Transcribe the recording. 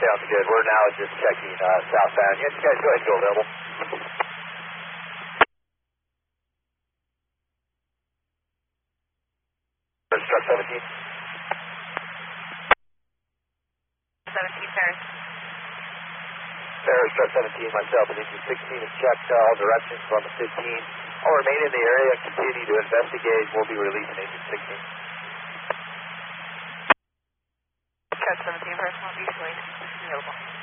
sounds good. We're now just checking southbound. Yes, you guys go ahead and go available. Struck 17. 17, Paris. Paris, Struck 17, myself and engine 16 have checked all directions from the 15. I'll remain in the area and continue to investigate. We'll be releasing engine 16. Struck 17, Paris, Long Beach, lane available.